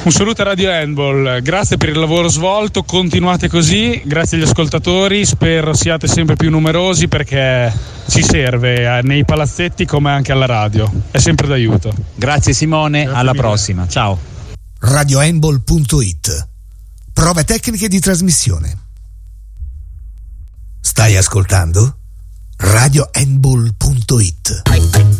Un saluto a Radio Handball, grazie per il lavoro svolto, continuate così, grazie agli ascoltatori, spero siate sempre più numerosi perché ci serve nei palazzetti come anche alla radio, è sempre d'aiuto. Grazie Simone, grazie alla mille. Prossima, ciao. RadioHandball.it. Prove tecniche di trasmissione. Stai ascoltando? RadioHandball.it.